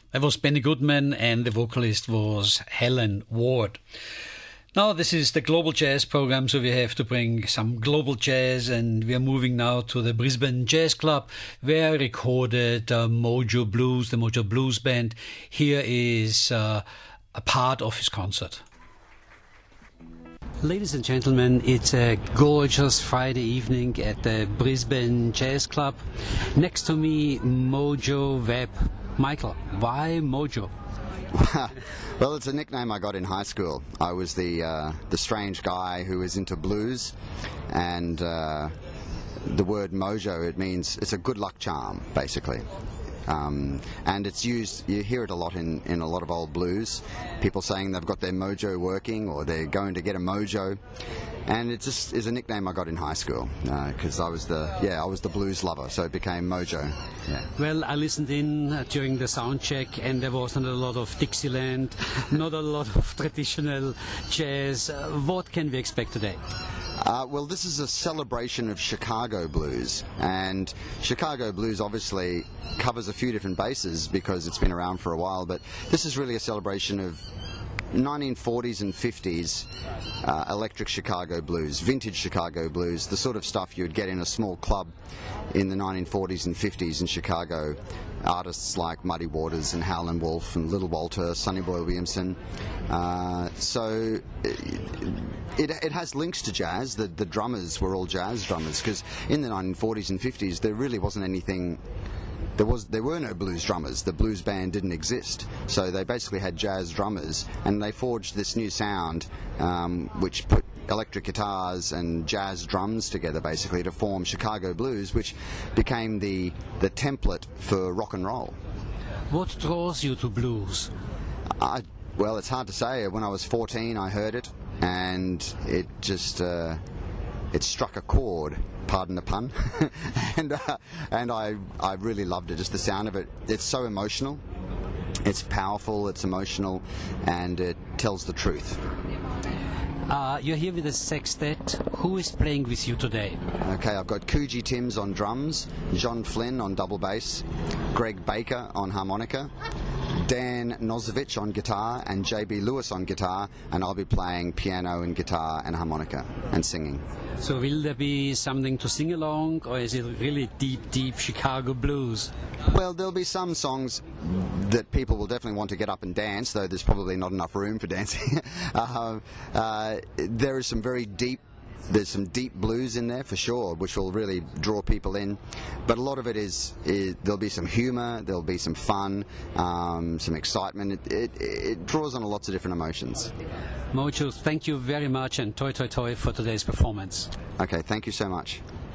That was Benny Goodman, and the vocalist was Helen Ward. Now, this is the Global Jazz program, so we have to bring some global jazz, and we are moving now to the Brisbane Jazz Club, where I recorded Mojo Blues, the Mojo Blues Band. Here is a part of his concert. Ladies and gentlemen, it's a gorgeous Friday evening at the Brisbane Jazz Club. Next to me, Mojo Webb. Michael, why Mojo? Well, it's a nickname I got in high school. I was the strange guy who was into blues, and the word mojo, it means it's a good luck charm, basically. And it's used, you hear it a lot in a lot of old blues, people saying they've got their mojo working or they're going to get a mojo. And it just is a nickname I got in high school because I was the blues lover, so it became Mojo. Yeah. Well, I listened in during the sound check, and there wasn't a lot of Dixieland, not a lot of traditional jazz. What can we expect today? Well, this is a celebration of Chicago blues, and Chicago blues obviously covers a few different bases because it's been around for a while, but this is really a celebration of 1940s and 50s electric Chicago blues, vintage Chicago blues, the sort of stuff you would get in a small club in the 1940s and 50s in Chicago. Artists like Muddy Waters and Howlin' Wolf and Little Walter, Sonny Boy Williamson. So it has links to jazz. The drummers were all jazz drummers because in the 1940s and 50s there really wasn't anything. There were no blues drummers. The blues band didn't exist. So they basically had jazz drummers, and they forged this new sound which put electric guitars and jazz drums together basically to form Chicago blues, which became the template for rock and roll. What draws you to blues? Well, it's hard to say. When I was 14 I heard it, and it just it struck a chord, pardon the pun, and I really loved it, just the sound of it. It's so emotional, it's powerful, it's emotional, and it tells the truth. You're here with a sextet. Who is playing with you today? Okay, I've got Coogee Timms on drums, John Flynn on double bass, Greg Baker on harmonica, Dan Nosovich on guitar, and JB Lewis on guitar, and I'll be playing piano and guitar and harmonica and singing. So will there be something to sing along, or is it really deep Chicago blues? Well, there'll be some songs that people will definitely want to get up and dance, though there's probably not enough room for dancing. There is some very deep There's some deep blues in there for sure, which will really draw people in. But a lot of it is there'll be some humour, there'll be some fun, some excitement. It draws on lots of different emotions. Mojo, thank you very much, and toi toi toi for today's performance. Okay, thank you so much.